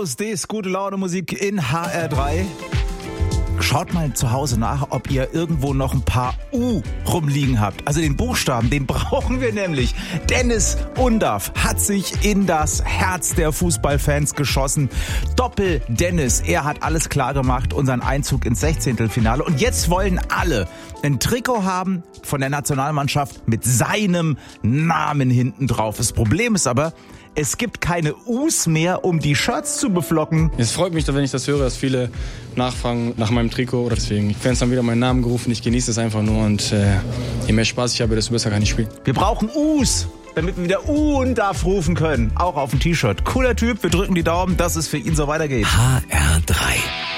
Klaus Dees, gute Laune Musik in HR3. Schaut mal zu Hause nach, ob ihr irgendwo noch ein paar U rumliegen habt. Also den Buchstaben, den brauchen wir nämlich. Dennis Undaff hat sich in das Herz der Fußballfans geschossen. Doppel-Dennis, er hat alles klar gemacht, unseren Einzug ins 16. Und jetzt wollen alle ein Trikot haben von der Nationalmannschaft mit seinem Namen hinten drauf. Das Problem ist aber, es gibt keine U's mehr, um die Shirts zu beflocken. Es freut mich, wenn ich das höre, dass viele nachfragen nach meinem Trikot. Deswegen, ich werde dann wieder meinen Namen gerufen. Ich genieße es einfach nur. Und je mehr Spaß ich habe, desto besser kann ich spielen. Wir brauchen U's, damit wir wieder Undaff rufen können. Auch auf dem T-Shirt. Cooler Typ, wir drücken die Daumen, dass es für ihn so weitergeht. HR3